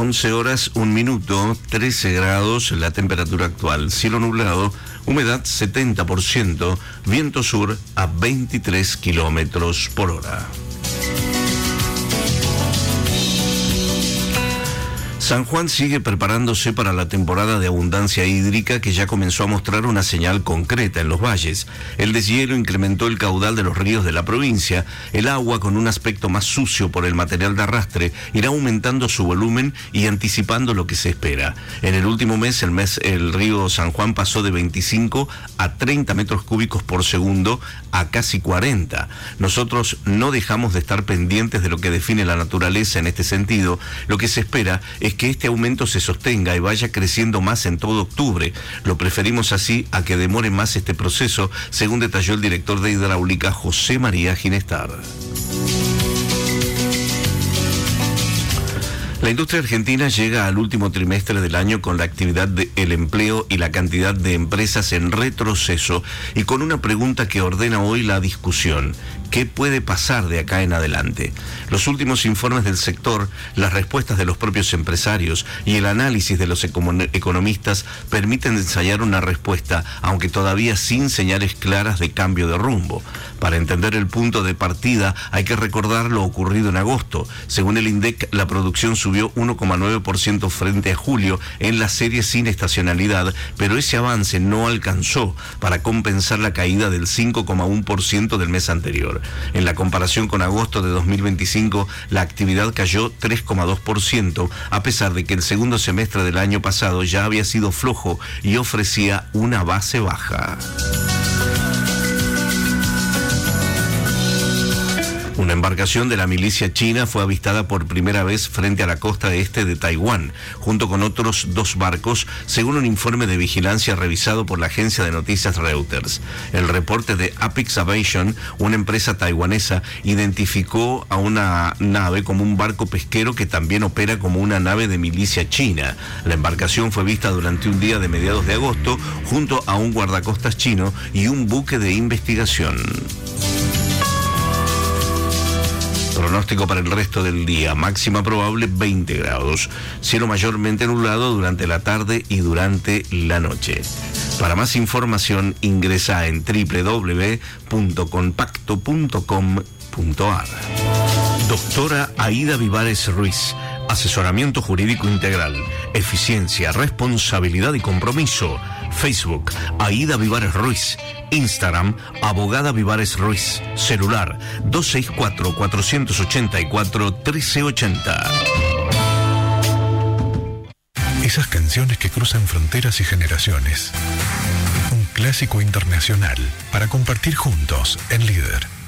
11 horas, 1 minuto, 13 grados la temperatura actual. Cielo nublado, humedad 70%, viento sur a 23 kilómetros por hora. San Juan sigue preparándose para la temporada de abundancia hídrica que ya comenzó a mostrar una señal concreta en los valles. El deshielo incrementó el caudal de los ríos de la provincia. El agua, con un aspecto más sucio por el material de arrastre, irá aumentando su volumen y anticipando lo que se espera. En el último mes, el río San Juan pasó de 25 a 30 metros cúbicos por segundo a casi 40. Nosotros no dejamos de estar pendientes de lo que define la naturaleza en este sentido. Lo que se espera es que este aumento se sostenga y vaya creciendo más en todo octubre. Lo preferimos así a que demore más este proceso, según detalló el director de Hidráulica, José María Ginestar. La industria argentina llega al último trimestre del año con la actividad del empleo y la cantidad de empresas en retroceso y con una pregunta que ordena hoy la discusión. ¿Qué puede pasar de acá en adelante? Los últimos informes del sector, las respuestas de los propios empresarios y el análisis de los economistas permiten ensayar una respuesta, aunque todavía sin señales claras de cambio de rumbo. Para entender el punto de partida hay que recordar lo ocurrido en agosto. Según el INDEC, la producción subió 1,9% frente a julio en la serie sin estacionalidad, pero ese avance no alcanzó para compensar la caída del 5,1% del mes anterior. En la comparación con agosto de 2025, la actividad cayó 3,2%, a pesar de que el segundo semestre del año pasado ya había sido flojo y ofrecía una base baja. Una embarcación de la milicia china fue avistada por primera vez frente a la costa este de Taiwán, junto con otros 2 barcos, según un informe de vigilancia revisado por la agencia de noticias Reuters. El reporte de Apex Aviation, una empresa taiwanesa, identificó a una nave como un barco pesquero que también opera como una nave de milicia china. La embarcación fue vista durante un día de mediados de agosto, junto a un guardacostas chino y un buque de investigación. Pronóstico para el resto del día, máxima probable 20 grados, cielo mayormente nublado durante la tarde y durante la noche. Para más información ingresa en www.compacto.com.ar. Doctora Aida Vivares Ruiz, asesoramiento jurídico integral, eficiencia, responsabilidad y compromiso. Facebook, Aida Vivares Ruiz. Instagram, Abogada Vivares Ruiz. Celular, 264-484-1380. Esas canciones que cruzan fronteras y generaciones. Un clásico internacional para compartir juntos en Líder.